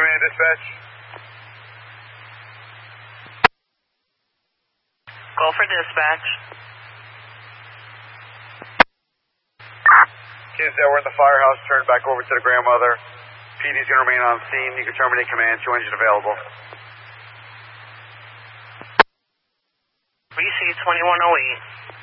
Command dispatch. Go for dispatch. Kids that were in the firehouse, turn back over to the grandmother. PD's going to remain on scene. You can terminate command. Show engine available. BC 2108.